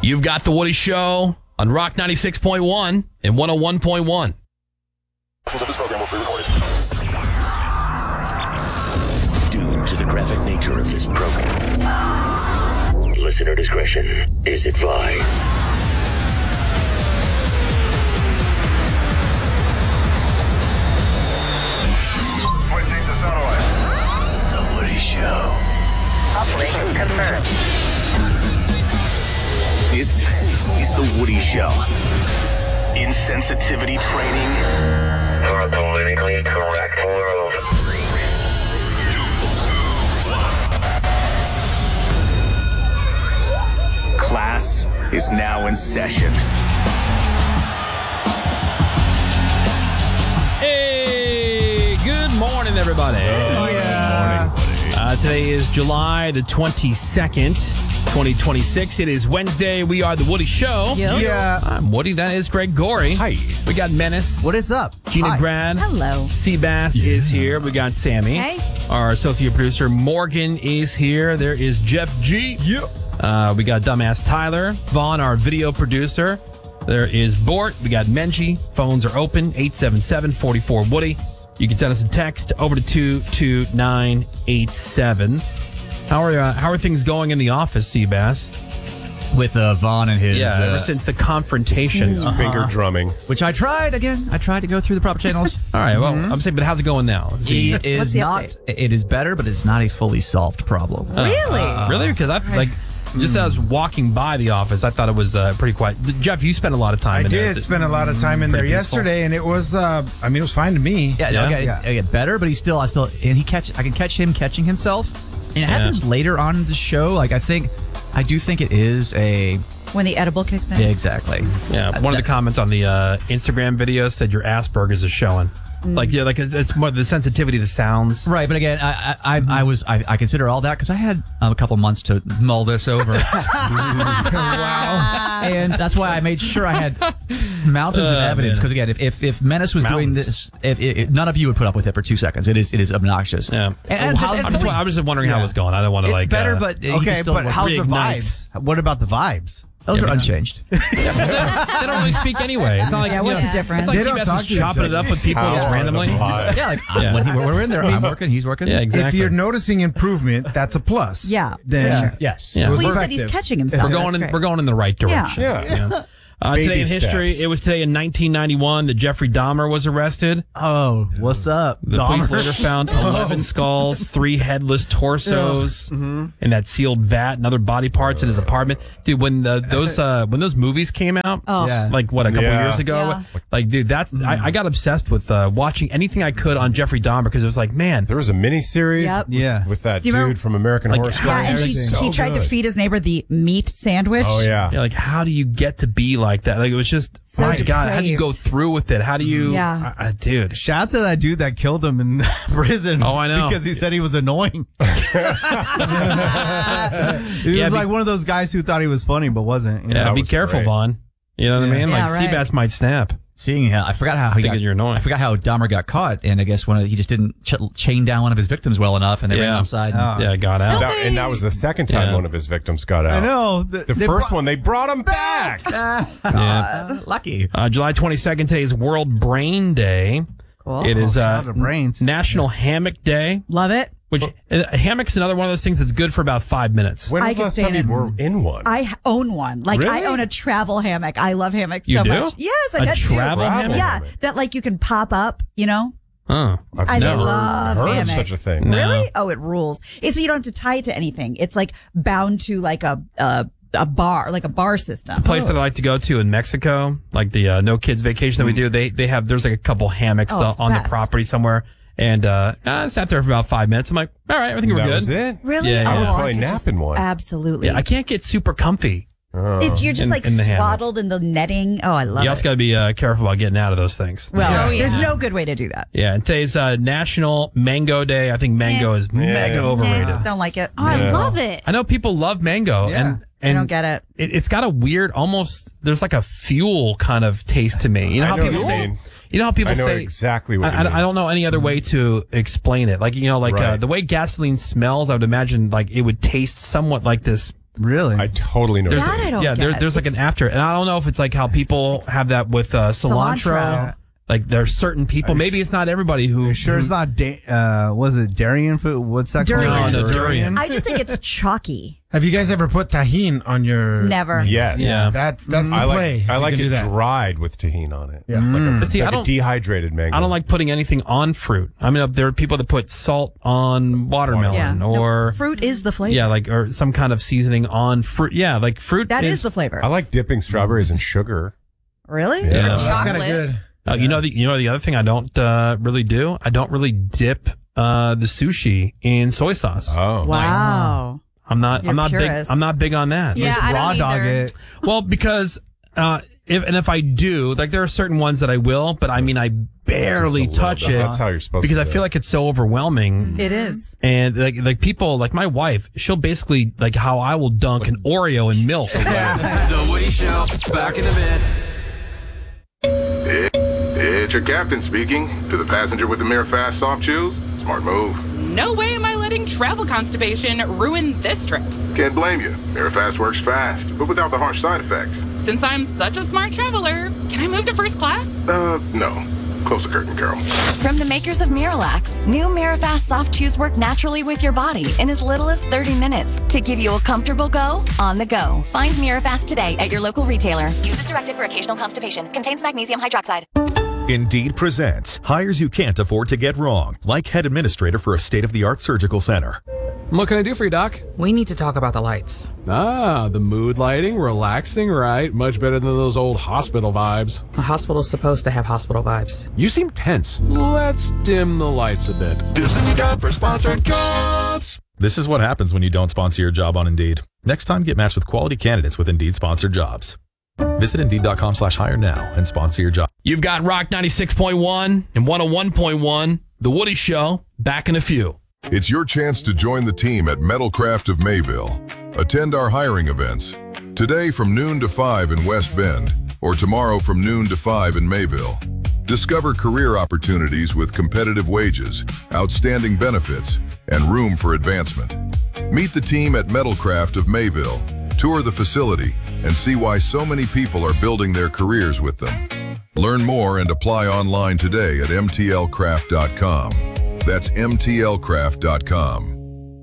You've got The Woody Show on Rock 96.1 and 101.1. Of this program will be recorded. Due to the graphic nature of this program, listener discretion is advised. Switching to satellite. The Woody Show. Operation confirmed. This is The Woody Show. Insensitivity training. For a politically correct world. Class is now in session. Hey, good morning, everybody. Oh, yeah. Today is July the 22nd, 2026. It is Wednesday. We are The Woody Show. Yeah. I'm Woody. That is Greg Gorey. Hi. We got Menace. What is up? Gina Hi. Grad. Hello. Seabass is here. We got Sammy. Hey. Our associate producer Morgan is here. There is Jeff G. Yeah. We got dumbass Tyler. Vaughn, our video producer. There is Bort. We got Menchie. Phones are open. 877-44-WOODY. You can send us a text over to 22987. How are things going in the office, Seabass? With Vaughn and his... Ever since the confrontation. Finger drumming. Which I tried again. I tried to go through the proper channels. All right, well, I'm saying, but how's it going now? It is What's the not... update? It is better, but it's not a fully solved problem. Really? Really? Because I like... Just as I was walking by the office, I thought it was pretty quiet. Jeff, you spent a lot of time I in there. did spend a lot of time in there pretty peaceful? yesterday, and it was, it was fine to me. Yeah, Yeah? okay, it's better, but I can catch him catching himself. And it happens later on in the show. Like, I do think it is a... When the edible kicks in? Yeah, exactly. Yeah, one of the comments on the Instagram video said your Asperger's is showing. Like it's more the sensitivity to sounds. Right, but again, I consider all that because I had a couple months to mull this over. Wow. And that's why I made sure I had mountains of evidence. Because again, if Menace was doing this, if none of you would put up with it for 2 seconds. It is obnoxious. Yeah, And I was just wondering how it was going. I don't want to it's like better, but you Okay, can still but how's the reignite. vibes? What about the vibes? those are unchanged. they don't really speak anyway. It's not like Yeah, what's the difference? It's like They don't Seabass talk is to each chopping other. it up with people just randomly. Yeah, like when we're in there, I'm working, he's working. Yeah, exactly. If you're noticing improvement, that's a plus. Yeah, Then for sure. Yes. Yeah. it was Well, you said he's effective. catching himself. we're going in the right direction. Yeah. Today Baby in history, steps. it was today in 1991 that Jeffrey Dahmer was arrested. Oh, what's up? The police later found 11 skulls, 3 headless torsos, and that sealed vat and other body parts in his apartment. Dude, when those movies came out, Yeah. like what, a couple Yeah. years ago, Yeah. like dude, that's I got obsessed with watching anything I could on Jeffrey Dahmer because it was like, man, There was a miniseries Yep. Yeah. with that Do you dude remember- from American Like, Horror yeah, Story. Yeah, and Everything. he tried to good. feed his neighbor the meat sandwich. Oh, yeah. yeah, like how do you get to be like that? Like it was just, So my God, how do you go depraved. through with it? How do you, Yeah. dude? Shout out to that dude that killed him in prison. Oh, I know. Because he said he was annoying. He Yeah, was be- like one of those guys who thought he was funny but wasn't. You know? Yeah, That be was careful, great. Vaughn. You know what I mean? Yeah, Like right. Seabass might snap. Seeing how I forgot how he Thinking got, you're annoying. I forgot how Dahmer got caught, and I guess he just didn't chain down one of his victims well enough, and they ran Yeah. outside. and- Yeah, got out. And that was the second time Yeah. one of his victims got out. I know. The first one, they brought him back. Yeah. Lucky. July 22nd, today is World Brain Day. Cool. It is shout out to brains. National Hammock Day, Love it. which a hammock's another one of those things that's good for about 5 minutes. When I was could the last stay time in you it. were in one? I own one. Like, I Really? own a travel hammock. I love hammocks You so do? much. Yes, I A got two. travel hammock? Yeah, hammock. that like you can pop up, you know? Oh, I never love heard of hammock. such a thing. No. Really? Oh, it rules. So you don't have to tie it to anything. It's like bound to like a bar, like a bar system. place that I like to go to in Mexico, like the No Kids Vacation that we do. They have there's like a couple hammocks Oh, it's the on the best. property somewhere, and I sat there for about 5 minutes. I'm like, all right, I think we're That good. was it? Really? Yeah, Oh, yeah. I would probably could nap just- in one. Absolutely. Yeah, I can't get super comfy. You're just in- like in the hammock. swaddled in the netting. Oh, I love You also it. got to be careful about getting out of those things. Well, there's no good way to do that. Yeah, and today's National Mango Day. I think mango is mega overrated. Don't like it. Oh, I love it. I know people love mango, and I don't get it. It's got a weird, almost there's like a fuel kind of taste to me. You know I how know people what you say. mean. You know how people I know say exactly what you I mean. don't know any other way to explain it. Like like Right. the way gasoline smells, I would imagine like it would taste somewhat like this Really? I totally know. There's That I don't yeah, get. there's like an after, and I don't know if it's like how people have that with cilantro. Cilantro. Like there's certain people. Maybe it's not everybody who. Sure, it's not. Was it Darian food? What's that Durian. called? No, durian. I just think it's chalky. Have you guys ever put tahini on your? Never. Yes. Yeah. That's the I play. like, I if like you can it do that. dried with tahini on it. Yeah. Like a, See, like I a don't- dehydrated mango. I don't like putting anything on fruit. I mean, there are people that put salt on watermelon Yeah. or Fruit is the flavor. yeah, like or some kind of seasoning on fruit. Yeah, like fruit. That is the flavor. I like dipping strawberries in sugar. Really? Yeah. That's kind of Chocolate. good. You know the other thing I don't really do. I don't really dip the sushi in soy sauce. Oh. Wow. I'm not purist. big. I'm not big on that. Yeah, Just I raw don't dog either. it. Well, because if I do, like there are certain ones that I will, but I mean I barely Just a little touch bit. it. That's how you're supposed because to I do feel it. like it's so overwhelming. It is. And like people, like my wife, she'll basically like how I will dunk an Oreo in milk. The Woody Show, back in a bit. It's your captain speaking. To the passenger with the Mirror Fast soft chews, smart move. No way am I letting travel constipation ruin this trip. Can't blame you. Mirror Fast works fast, but without the harsh side effects. Since I'm such a smart traveler, can I move to first class? No. Close the curtain, Carol. From the makers of Miralax, new Mirafast soft chews work naturally with your body in as little as 30 minutes to give you a comfortable go on the go. Find Mirafast today at your local retailer. Use as directed for occasional constipation. Contains magnesium hydroxide. Indeed presents hires you can't afford to get wrong, like head administrator for a state-of-the-art surgical center. What can I do for you, Doc? We need to talk about the lights. Ah, the mood lighting, relaxing, right? Much better than those old hospital vibes. A hospital's supposed to have hospital vibes. You seem tense. Let's dim the lights a bit. This is your job for sponsored jobs. This is what happens when you don't sponsor your job on Indeed. Next time, get matched with quality candidates with Indeed sponsored jobs. Visit Indeed.com/hire now and sponsor your job. You've got Rock 96.1 and 101.1, The Woody Show, back in a few. It's your chance to join the team at Metalcraft of Mayville. Attend our hiring events. Today from noon to 5 in West Bend, or tomorrow from noon to 5 in Mayville. Discover career opportunities with competitive wages, outstanding benefits, and room for advancement. Meet the team at Metalcraft of Mayville. Tour the facility and see why so many people are building their careers with them. Learn more and apply online today at mtlcraft.com. That's mtlcraft.com.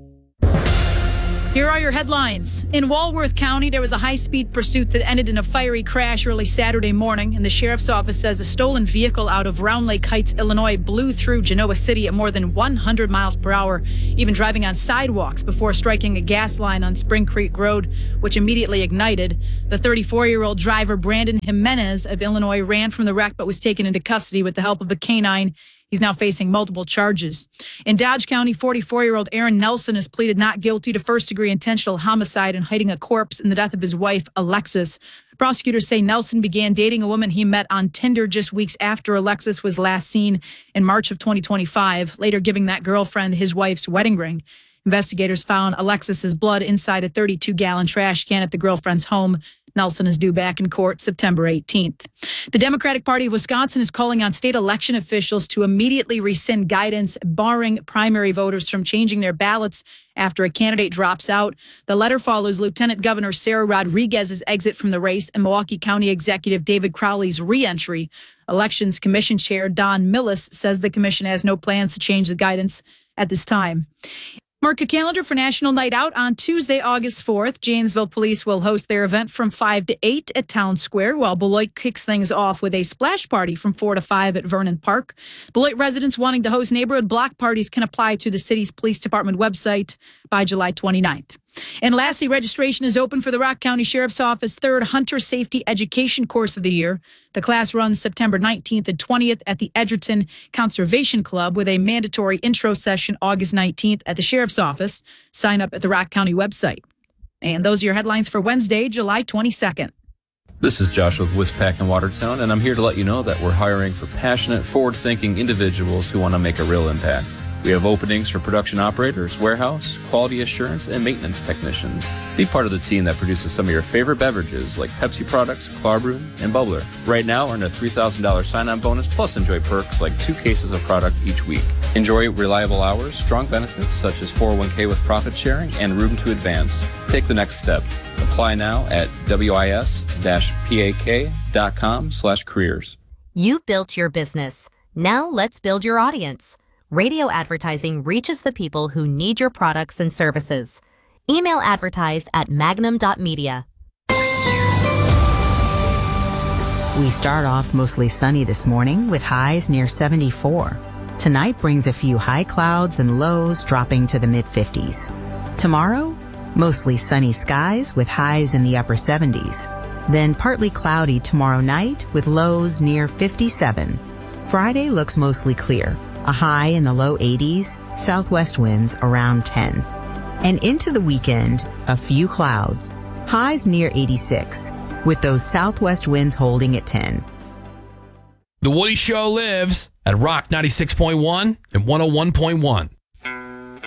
Here are your headlines. In Walworth County, there was a high-speed pursuit that ended in a fiery crash early Saturday morning, and the sheriff's office says a stolen vehicle out of Round Lake Heights, Illinois, blew through Genoa City at more than 100 miles per hour, even driving on sidewalks before striking a gas line on Spring Creek Road, which immediately ignited. The 34-year-old driver, Brandon Jimenez of Illinois, ran from the wreck but was taken into custody with the help of a canine. He's now facing multiple charges. In Dodge County, 44-year-old Aaron Nelson has pleaded not guilty to first-degree intentional homicide and hiding a corpse in the death of his wife, Alexis. Prosecutors say Nelson began dating a woman he met on Tinder just weeks after Alexis was last seen in March of 2025, later giving that girlfriend his wife's wedding ring. Investigators found Alexis's blood inside a 32-gallon trash can at the girlfriend's home. Nelson is due back in court September 18th. The Democratic Party of Wisconsin is calling on state election officials to immediately rescind guidance barring primary voters from changing their ballots after a candidate drops out. The letter follows Lieutenant Governor Sarah Rodriguez's exit from the race and Milwaukee County Executive David Crowley's re-entry. Elections Commission Chair Don Millis says the commission has no plans to change the guidance at this time. Mark a calendar for National Night Out on Tuesday, August 4th. Janesville Police will host their event from 5 to 8 at Town Square, while Beloit kicks things off with a splash party from 4 to 5 at Vernon Park. Beloit residents wanting to host neighborhood block parties can apply to the city's police department website by July 29th. And lastly, registration is open for the Rock County Sheriff's Office third Hunter Safety Education course of the year. The class runs September 19th and 20th at the Edgerton Conservation Club with a mandatory intro session August 19th at the Sheriff's Office. Sign up at the Rock County website. And those are your headlines for Wednesday, July 22nd. This is Josh with Wispack in Watertown, and I'm here to let you know that we're hiring for passionate, forward-thinking individuals who want to make a real impact. We have openings for production operators, warehouse, quality assurance, and maintenance technicians. Be part of the team that produces some of your favorite beverages like Pepsi products, Klarbrun, and Bubbler. Right now, earn a $3,000 sign-on bonus plus enjoy perks like 2 cases of product each week. Enjoy reliable hours, strong benefits such as 401k with profit sharing, and room to advance. Take the next step. Apply now at wis-pak.com/careers. You built your business. Now let's build your audience. Radio advertising reaches the people who need your products and services. Email advertise at magnum.media. We start off mostly sunny this morning with highs near 74. Tonight brings a few high clouds and lows dropping to the mid-50s. Tomorrow, mostly sunny skies with highs in the upper 70s. Then partly cloudy tomorrow night with lows near 57. Friday looks mostly clear. A high in the low 80s, southwest winds around 10. And into the weekend, a few clouds. Highs near 86, with those southwest winds holding at 10. The Woody Show lives at Rock 96.1 and 101.1.